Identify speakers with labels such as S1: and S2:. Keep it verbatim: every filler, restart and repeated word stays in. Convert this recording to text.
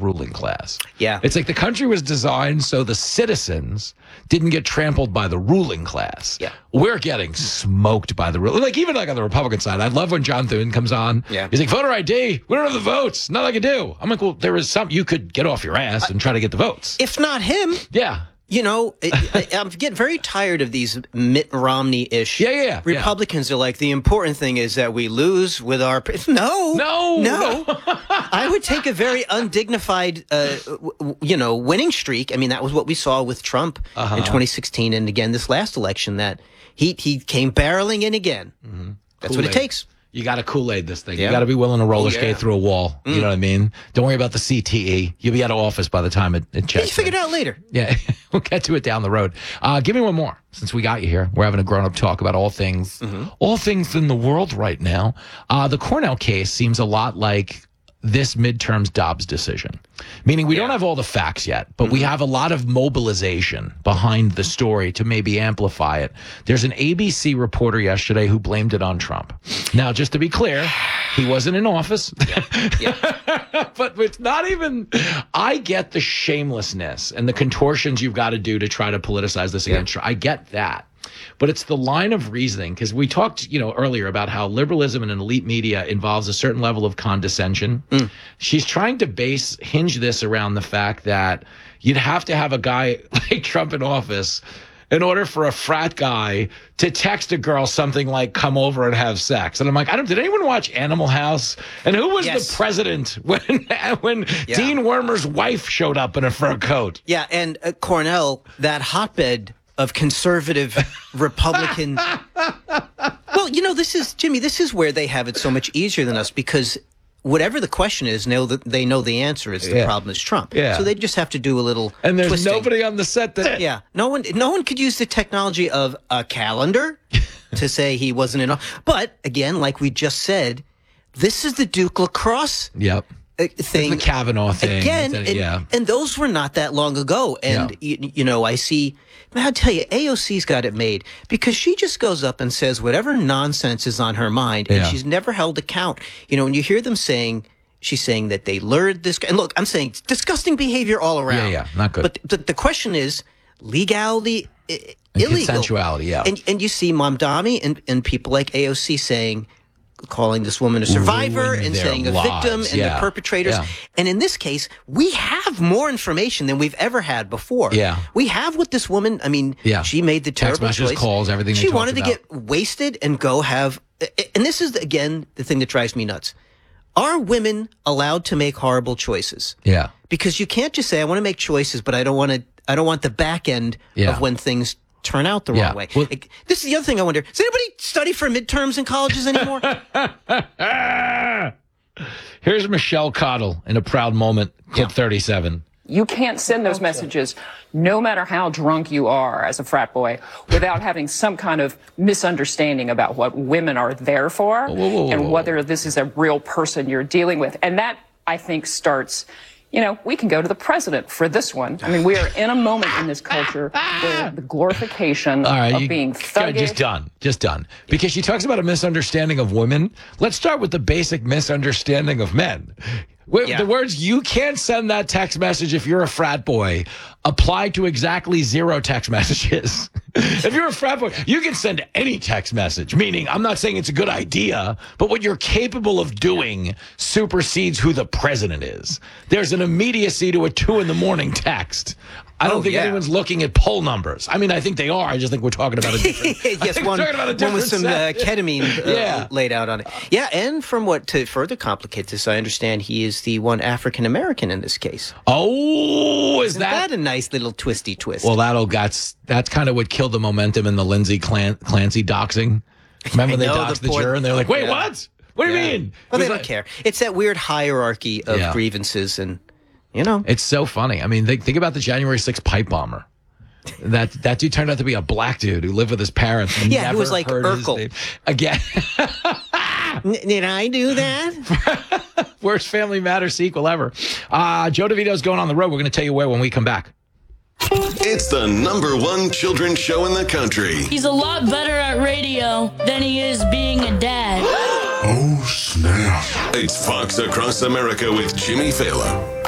S1: ruling class.
S2: Yeah.
S1: It's like the country was designed so the citizens didn't get trampled by the ruling class.
S2: Yeah.
S1: We're getting smoked by the ruling. Like, even like on the Republican side, I love when John Thune comes on.
S2: Yeah.
S1: He's like, voter I D, we don't have the votes. Nothing I can do. I'm like, well, there is some, you could get off your ass and try to get the votes.
S2: If not him.
S1: Yeah.
S2: You know, I, I'm getting very tired of these Mitt Romney-ish.
S1: Yeah, yeah, yeah.
S2: Republicans are like, the important thing is that we lose with our... No.
S1: No.
S2: No. I would take a very undignified, uh, w- you know, winning streak. I mean, that was what we saw with Trump
S1: Uh-huh.
S2: in twenty sixteen and again this last election, that he, he came barreling in again. Mm-hmm. That's what it
S1: Kool-Aid.
S2: takes.
S1: You got to Kool-Aid this thing.
S2: Yeah.
S1: You got to be willing to roller
S2: Oh,
S1: skate
S2: yeah.
S1: through a wall.
S2: Mm.
S1: You know what I mean? Don't worry about the C T E. You'll be out of office by the time it, it checks.
S2: You figure it out later.
S1: Yeah, we'll get to it down the road. Uh, give me one more, since we got you here. We're having a grown-up talk about all things,
S2: Mm-hmm.
S1: all things in the world right now. Uh, the Cornell case seems a lot like this midterm's Dobbs decision, meaning we don't have all the facts yet, but we have a lot of mobilization behind the story to maybe amplify it. There's an A B C reporter yesterday who blamed it on Trump. Now, just to be clear, he wasn't in office,
S2: Yeah.
S1: but it's not even, I get the shamelessness and the contortions you've got to do to try to politicize this against Trump. I get that. But it's the line of reasoning, because we talked, you know, earlier about how liberalism and an elite media involves a certain level of condescension. Mm. She's trying to base hinge this around the fact that you'd have to have a guy like Trump in office in order for a frat guy to text a girl something like "come over and have sex." And I'm like, I don't. Did anyone watch Animal House? And who was
S2: Yes.
S1: the president when when
S2: Yeah.
S1: Dean Wormer's wife showed up in a fur coat?
S2: Yeah, and uh, Cornell, that hotbed of conservative Republican. Well, you know, this is, Jimmy, this is where they have it so much easier than us, because whatever the question is, know that they know the answer is the
S1: Yeah.
S2: problem is Trump.
S1: Yeah.
S2: So they just have to do a little
S1: And there's
S2: twisting.
S1: nobody on the set that.
S2: Yeah, no one, no one could use the technology of a calendar to say he wasn't in. o- But again, like we just said, this is the Duke lacrosse
S1: Yep.
S2: uh, thing.
S1: The Kavanaugh thing.
S2: Again,
S1: It's a-
S2: and,
S1: yeah.
S2: and those were not that long ago. And,
S1: Yeah.
S2: you, you know, I see, I'll tell you, A O C's got it made, because she just goes up and says whatever nonsense is on her mind, and
S1: Yeah.
S2: she's never held account. You know, when you hear them saying, she's saying that they lured this guy, and look, I'm saying disgusting behavior all around.
S1: Yeah, yeah, not good.
S2: But the, the question is legality, I-
S1: And
S2: illegal.
S1: consensuality, yeah.
S2: And, and you see Mamdani and, and people like A O C saying, calling this woman a survivor
S1: Ruin
S2: and
S1: their
S2: saying a
S1: lives.
S2: victim and
S1: Yeah.
S2: the perpetrators.
S1: Yeah.
S2: And in this case, we have more information than we've ever had before.
S1: Yeah.
S2: We have what this woman, I mean,
S1: Yeah.
S2: she made the
S1: Text
S2: terrible
S1: messages,
S2: choice.
S1: calls, everything they
S2: She
S1: talked
S2: wanted to
S1: about.
S2: get wasted and go have, and this is, again, the thing that drives me nuts. Are women allowed to make horrible choices?
S1: Yeah.
S2: Because you can't just say, I want to make choices, but I don't want to, I don't want the back end
S1: Yeah.
S2: of when things turn out the
S1: Yeah.
S2: wrong way.
S1: Well-
S2: Like, this is the other thing I wonder. Does anybody study for midterms in colleges anymore?
S1: Here's Michelle Cottle in a proud moment, clip thirty-seven.
S3: You can't send those messages, no matter how drunk you are as a frat boy, without having some kind of misunderstanding about what women are there for
S1: whoa, whoa,
S3: and
S1: whoa.
S3: whether this is a real person you're dealing with. And that, I think, starts, you know, we can go to the president for this one. I mean, we are in a moment in this culture where the glorification
S1: All right,
S3: of
S1: you,
S3: being
S1: yeah,
S3: thuggish.
S1: just done, just done. Because she talks about a misunderstanding of women. Let's start with the basic misunderstanding of men. Wh-
S2: Yeah.
S1: The words, you can't send that text message if you're a frat boy, apply to exactly zero text messages. If you're a frat boy, you can send any text message, meaning I'm not saying it's a good idea, but what you're capable of doing supersedes who the president is. There's an immediacy to a two in the morning text. I don't
S2: Oh,
S1: think
S2: yeah.
S1: anyone's looking at poll numbers. I mean, I think they are. I just think we're talking about a different. I
S2: yes,
S1: think
S2: one,
S1: we're talking about a
S2: one
S1: different
S2: with some uh,
S1: set.
S2: ketamine uh,
S1: Yeah.
S2: laid out on it. Yeah, and from what, to further complicate this, I understand he is the one African American in this case.
S1: Oh, is
S2: Isn't
S1: that?
S2: that a nice little twisty twist?
S1: Well, that'll that's that's kind of what killed the momentum in the Lindsay Clan, Clancy doxing. Remember
S2: I
S1: they
S2: know,
S1: doxed
S2: the
S1: the
S2: poor-
S1: juror, and they're like, "Wait,
S2: Yeah.
S1: what? What do you
S2: Yeah.
S1: mean?"
S2: Well, they
S1: It was
S2: don't
S1: like-
S2: care. It's that weird hierarchy of
S1: Yeah.
S2: grievances, and you know,
S1: It's so funny. I mean, think, think about the January sixth pipe bomber. That that dude turned out to be a black dude who lived with his parents. And
S2: Yeah, he
S1: never
S2: was like
S1: heard his
S2: Urkel.
S1: name. Again.
S2: N- did I do that?
S1: Worst Family Matters sequel ever. Uh, Joe DeVito's going on the road. We're going to tell you where when we come back.
S4: It's the number one children's show in the country.
S5: He's a lot better at radio than he is being a dad.
S4: Oh, snap. It's Fox Across America with Jimmy Fallon.